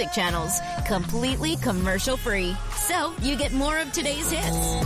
music channels, completely commercial free. So you get more of today's hits.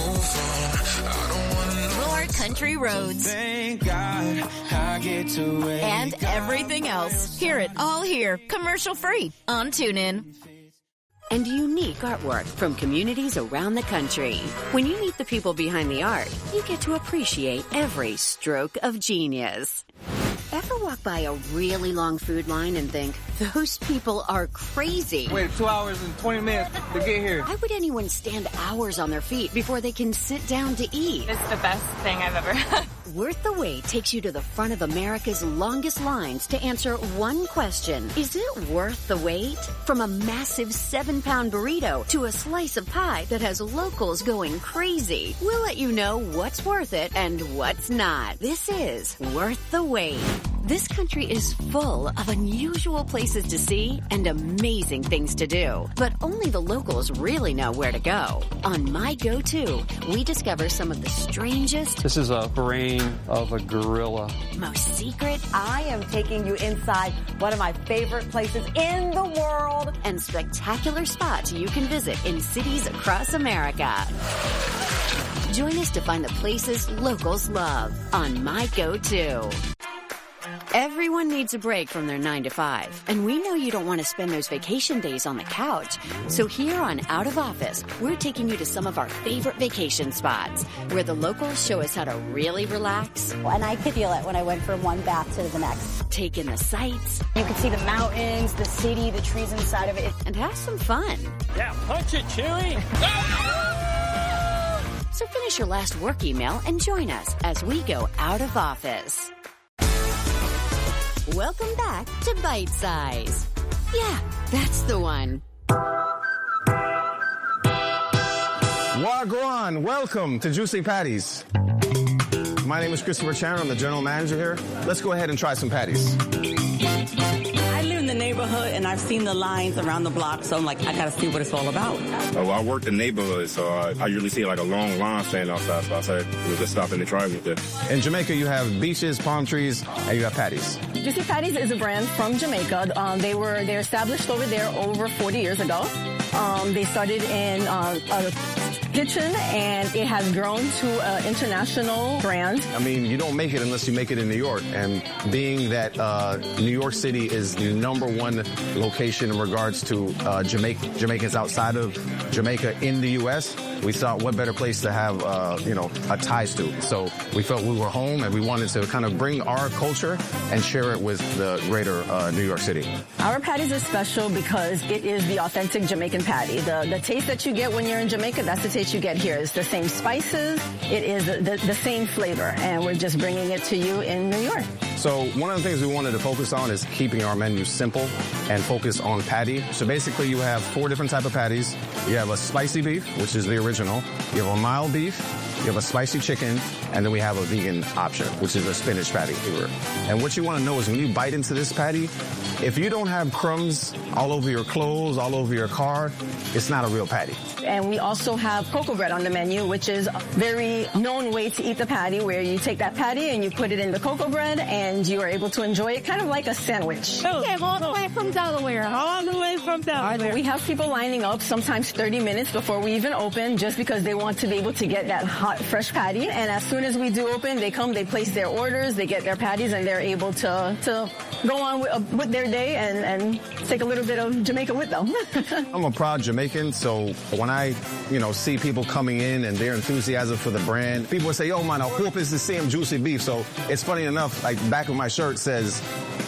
More country roads. Thank God I get to wake and everything else. Hear it all here, commercial free on TuneIn. And unique artwork from communities around the country. When you meet the people behind the art, you get to appreciate every stroke of genius. Ever walk by a really long food line and think, those people are crazy? Wait 2 hours and 20 minutes to get here. Why would anyone stand hours on their feet before they can sit down to eat? It's the best thing I've ever had. Worth the Wait takes you to the front of America's longest lines to answer one question. Is it worth the wait? From a massive 7-pound burrito to a slice of pie that has locals going crazy. We'll let you know what's worth it and what's not. This is Worth the Wait. This country is full of unusual places to see and amazing things to do. But only the locals really know where to go. On My Go-To, we discover some of the strangest... This is a brain of a gorilla. ...most secret... I am taking you inside one of my favorite places in the world. ...and spectacular spots you can visit in cities across America. Join us to find the places locals love on My Go-To. Everyone needs a break from their 9 to 5, and we know you don't want to spend those vacation days on the couch. So here on Out of Office, we're taking you to some of our favorite vacation spots where the locals show us how to really relax. And I could feel it when I went from one bath to the next. Take in the sights. You can see the mountains, the city, the trees inside of it. And have some fun. Yeah, punch it, Chewy! So finish your last work email and join us as we go out of office. Welcome back to Bite Size. Yeah, that's the one. Wagwan, welcome to Juicy Patties. My name is Christopher Chandler. I'm the general manager here. Let's go ahead and try some patties. I live in the neighborhood, and I've seen the lines around the block, so I'm like, I gotta see what it's all about. Oh, I work the neighborhood, so I usually see like a long line standing outside, so I said, we'll just stop in and try it there. In Jamaica, you have beaches, palm trees, and you have patties. Juicy Patties is a brand from Jamaica. They're established over there over 40 years ago. They started in a kitchen, and it has grown to an international brand. I mean, you don't make it unless you make it in New York. And being that New York City is the #1 location in regards to Jamaicans outside of Jamaica in the U.S., we thought what better place to have, a ties to. So we felt we were home, and we wanted to kind of bring our culture and share it with the greater New York City. Our patties are special because it is the authentic Jamaican patty. The taste that you get when you're in Jamaica, that's the taste you get here. It's the same spices. It is the same flavor, and we're just bringing it to you in New York. So one of the things we wanted to focus on is keeping our menu simple and focus on patty. So basically you have 4 different type of patties. You have a spicy beef, which is the original. You have a mild beef. You have a spicy chicken. And then we have a vegan option, which is a spinach patty. And what you want to know is when you bite into this patty, if you don't have crumbs all over your clothes, all over your car, it's not a real patty. And we also have cocoa bread on the menu, which is a very known way to eat the patty, where you take that patty and you put it in the cocoa bread, and you are able to enjoy it kind of like a sandwich. Oh, yeah, all the way from Delaware. All the way from Delaware. We have people lining up sometimes 30 minutes before we even open, just because they want to be able to get that hot, fresh patty. And as soon as we do open, they come, they place their orders, they get their patties, and they're able to go on with their day and take a little bit of Jamaica with them. I'm a proud Jamaican, so when I, see people coming in and their enthusiasm for the brand, people would say, yo, man, I hope it's the same juicy beef. So it's funny enough, like back of my shirt says,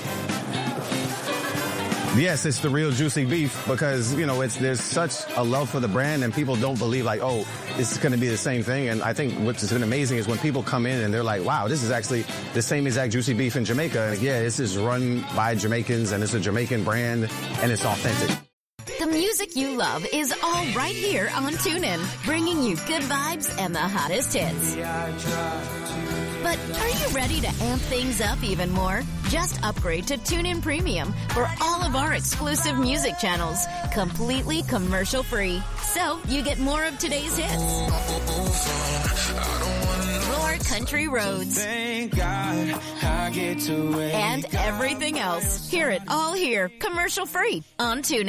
yes, it's the real juicy beef, because, there's such a love for the brand, and people don't believe like, oh, it's going to be the same thing. And I think what's been amazing is when people come in and they're like, wow, this is actually the same exact juicy beef in Jamaica. Like, yeah, this is run by Jamaicans, and it's a Jamaican brand, and it's authentic. The music you love is all right here on TuneIn, bringing you good vibes and the hottest hits. But are you ready to amp things up even more? Just upgrade to TuneIn Premium for all of our exclusive music channels, completely commercial free. So you get more of today's hits. More country roads. Thank God I get to wake and everything else. Hear it all here, commercial free on TuneIn.